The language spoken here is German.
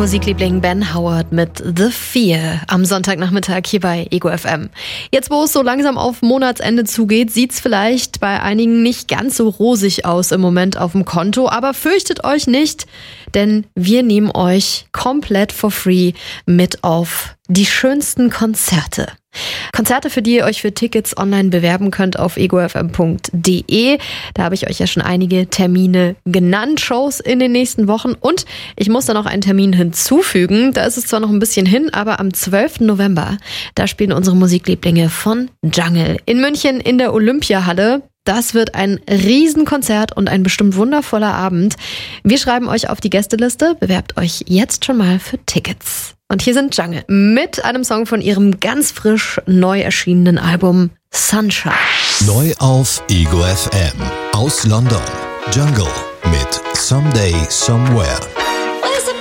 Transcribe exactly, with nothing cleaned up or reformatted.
Musikliebling Ben Howard mit The Fear am Sonntagnachmittag hier bei Ego F M. Jetzt, wo es so langsam auf Monatsende zugeht, sieht's vielleicht bei einigen nicht ganz so rosig aus im Moment auf dem Konto, aber fürchtet euch nicht, denn wir nehmen euch komplett for free mit auf die schönsten Konzerte. Konzerte, für die ihr euch für Tickets online bewerben könnt auf ego f m punkt d e. Da habe ich euch ja schon einige Termine genannt, Shows in den nächsten Wochen. Und ich muss da noch einen Termin hinzufügen. Da ist es zwar noch ein bisschen hin, aber am zwölften November, da spielen unsere Musiklieblinge von Jungle in München in der Olympiahalle. Das wird ein Riesenkonzert und ein bestimmt wundervoller Abend. Wir schreiben euch auf die Gästeliste. Bewerbt euch jetzt schon mal für Tickets. Und hier sind Jungle mit einem Song von ihrem ganz frisch neu erschienenen Album Sunshine. Neu auf Ego F M aus London. Jungle mit Someday Somewhere.